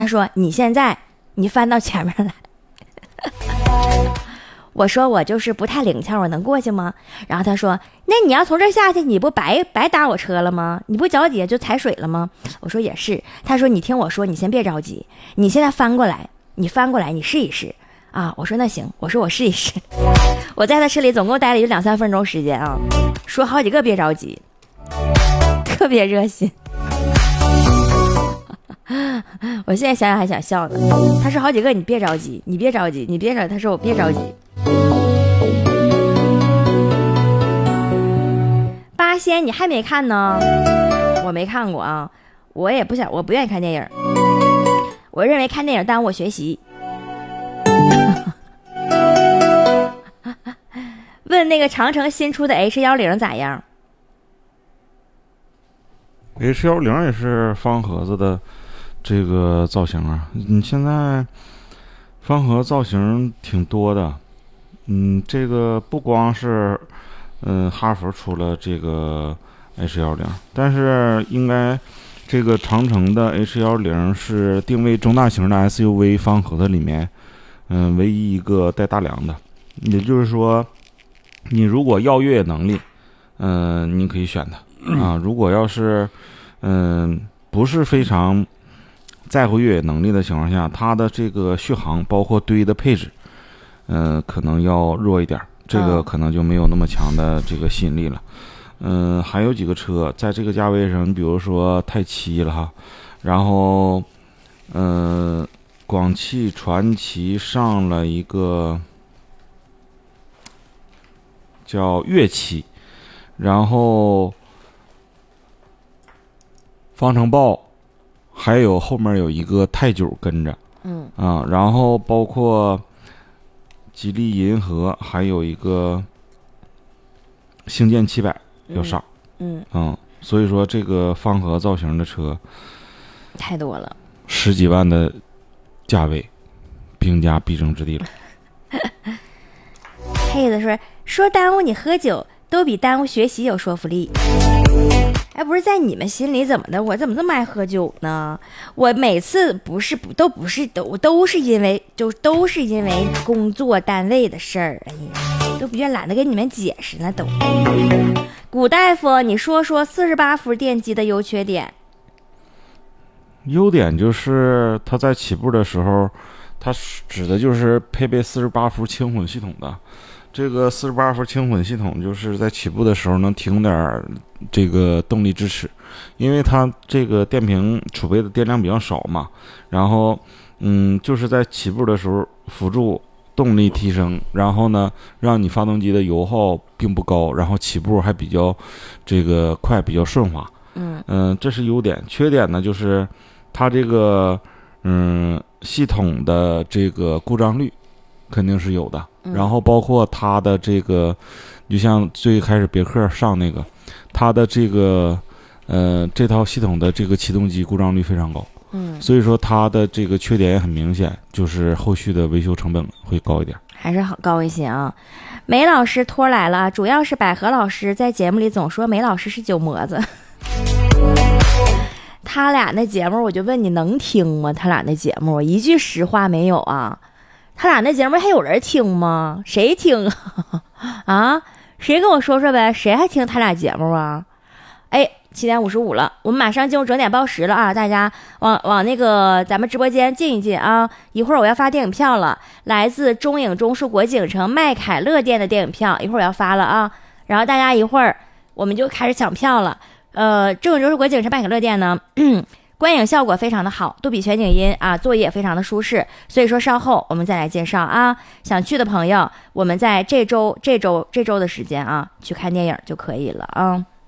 他说你现在你翻到前面来。我说我就是不太灵巧，我能过去吗？然后他说那你要从这儿下去，你不白搭我车了吗？你不脚底下就踩水了吗？我说也是。他说你听我说，你先别着急，你现在翻过来，你试一试啊。我说那行，我说我试一试。我在他车里总共待了有2-3分钟时间啊，说好几个别着急，特别热心。我现在想想还想笑呢。他说好几个你别着急，你别着急，你别着急。他说我别着急。八仙你还没看呢？我没看过啊，我也不想，我不愿意看电影。我认为看电影耽误我学习。问那个长城新出的 H10咋样？ H10也是方盒子的这个造型啊。你现在方盒造型挺多的。这个不光是哈佛出了这个 H10，但是应该这个长城的 H10是定位中大型的 SUV 方盒子里面唯一一个带大梁的。也就是说你如果要越野能力你可以选它啊。如果要是不是非常在乎越野能力的情况下，它的这个续航包括堆的配置可能要弱一点，这个可能就没有那么强的这个吸引力了。还有几个车在这个价位上，你比如说泰7了哈，然后广汽传祺上了一个叫粤7，然后方程豹，还有后面有一个泰9跟着，然后包括吉利银河，还有一个星舰700要上，所以说这个方盒造型的车太多了 ，10几万的价位，兵家必争之地了。 黑子说耽误你喝酒都比耽误学习有说服力。哎，不是在你们心里怎么的？我怎么这么爱喝酒呢？我每次都是因为工作单位的事儿，哎呀，都不愿懒得给你们解释了都。古大夫，你说48伏电机的优缺点。 优点就是它在起步的时候，它指的就是配备48伏轻混系统的。这个48伏轻混系统就是在起步的时候能提供点这个动力支持，因为它这个电瓶储备的电量比较少嘛，然后就是在起步的时候辅助动力提升，然后呢让你发动机的油耗并不高，然后起步还比较这个快，比较顺滑。这是优点。缺点呢就是它这个系统的这个故障率肯定是有的，然后包括它的这个就像最开始别克上那个，它的这个这套系统的这个启动机故障率非常高，所以说它的这个缺点也很明显，就是后续的维修成本会高一点， 还是好高一些啊。梅老师托来了，主要是百合老师在节目里总说梅老师是酒魔子。他俩那节目我就问你能听吗？他俩那节目一句实话没有啊。他俩那节目还有人听吗？谁听啊？啊，谁跟我说说呗？谁还听他俩节目啊？哎，7:55了，我们马上进入整点报时了啊！大家往那个咱们直播间进一进啊！一会儿我要发电影票了，来自中影中枢国景城麦凯乐店的电影票，一会儿要发了啊！然后大家一会儿我们就开始抢票了。中影中枢国景城麦凯乐店呢，观影效果非常的好，杜比全景音啊，座椅也非常的舒适，所以说稍后我们再来介绍啊。想去的朋友，我们在这周的时间啊，去看电影就可以了啊。